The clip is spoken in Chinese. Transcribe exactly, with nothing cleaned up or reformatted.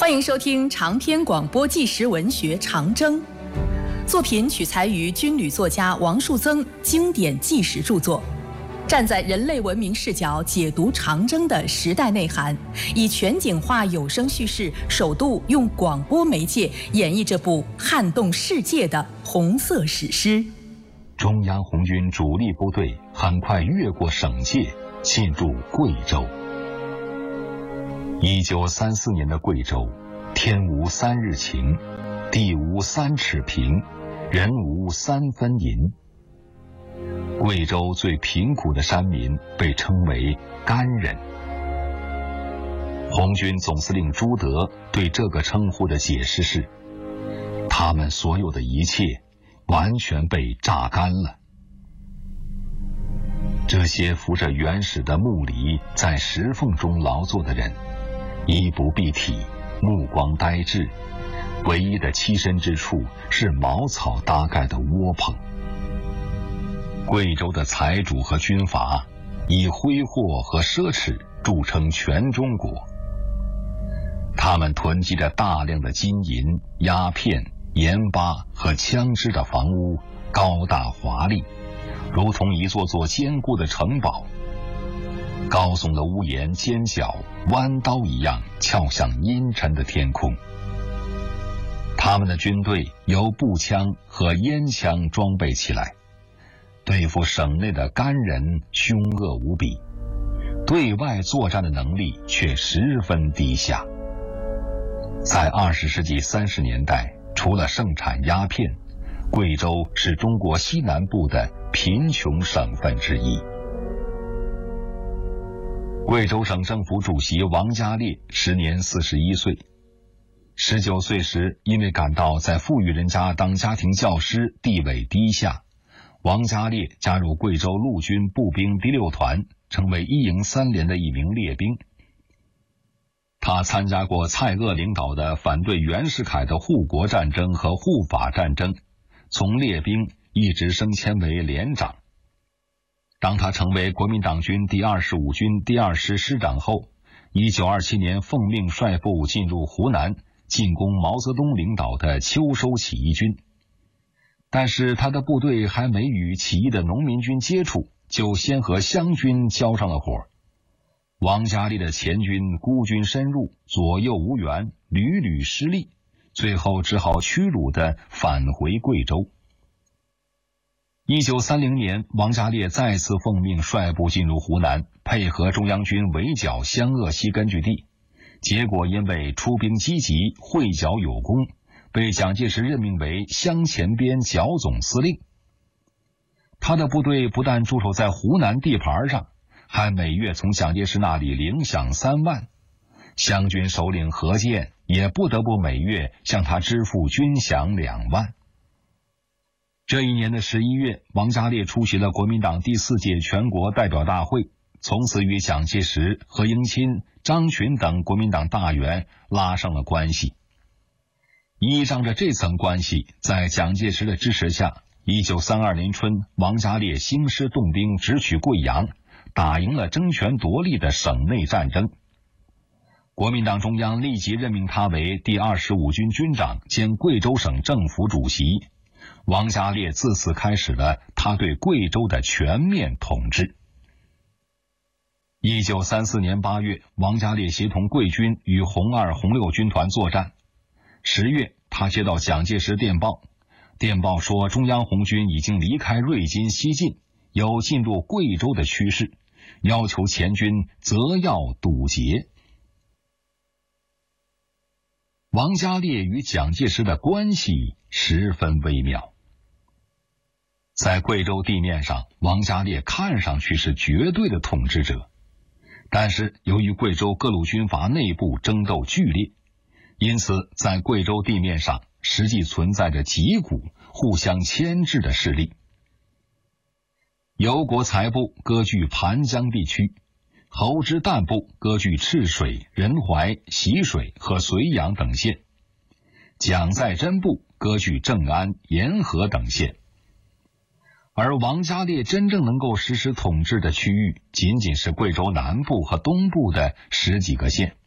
欢迎收听长篇广播纪实文学《长征》，作品取材于军旅作家王树增经典纪实著作，站在人类文明视角解读长征的时代内涵，以全景化有声叙事，首度用广播媒介演绎这部撼动世界的红色史诗。 中央红军主力部队很快越过省界，进入贵州。一九三四年的贵州，天无三日晴，地无三尺平，人无三分银。贵州最贫苦的山民被称为甘人。红军总司令朱德对这个称呼的解释是：他们所有的一切完全被榨干了。这些扶着原始的木犁在石缝中劳作的人，衣不蔽体，目光呆滞，唯一的栖身之处是茅草搭盖的窝棚。贵州的财主和军阀以挥霍和奢侈著称全中国，他们囤积着大量的金银、鸦片、盐巴和枪支的房屋，高大华丽，如同一座座坚固的城堡。高耸的屋檐尖角弯刀一样翘向阴沉的天空。他们的军队由步枪和烟枪装备起来，对付省内的甘人凶恶无比，对外作战的能力却十分低下。在二十世纪三十年代，除了盛产鸦片，贵州是中国西南部的贫穷省份之一。贵州省政府主席王家烈时年四十一岁，十九岁时因为感到在富裕人家当家庭教师地位低下，王家烈加入贵州陆军步兵第六团，成为一营三连的一名列兵。他参加过蔡锷领导的反对袁世凯的护国战争和护法战争，从列兵一直升迁为连长。当他成为国民党军第二十五军第二师师长后，一九二七年奉命率部进入湖南，进攻毛泽东领导的秋收起义军。但是他的部队还没与起义的农民军接触，就先和湘军交上了火。王家烈的前军孤军深入，左右无援，屡屡失利，最后只好屈辱地返回贵州。一九三零年，王家烈再次奉命率部进入湖南，配合中央军围剿湘鄂西根据地，结果因为出兵积极，会剿有功，被蒋介石任命为湘前边剿总司令。他的部队不但驻守在湖南地盘上，还每月从蒋介石那里领饷三万，湘军首领何键也不得不每月向他支付军饷两万。这一年的十一月，王家烈出席了国民党第四届全国代表大会，从此与蒋介石、何应钦、张群等国民党大员拉上了关系。依仗着这层关系，在蒋介石的支持下，一九三二年春，王家烈兴师动兵，直取贵阳，打赢了争权夺利的省内战争。国民党中央立即任命他为第二十五军军长兼贵州省政府主席。王家烈自此开始了他对贵州的全面统治。一九三四年八月，王家烈协同贵军与红二、红六军团作战。十月，他接到蒋介石电报，电报说中央红军已经离开瑞金西进，有进入贵州的趋势，要求前军择要堵截。王家烈与蒋介石的关系十分微妙。在贵州地面上，王家烈看上去是绝对的统治者，但是由于贵州各路军阀内部争斗剧烈，因此在贵州地面上实际存在着几股互相牵制的势力。由国财部割据盘江地区，侯之旦部割据赤水、仁怀、习水和绥阳等县，蒋在珍部割据正安、沿河等县。而王家烈真正能够实施统治的区域，仅仅是贵州南部和东部的十几个县。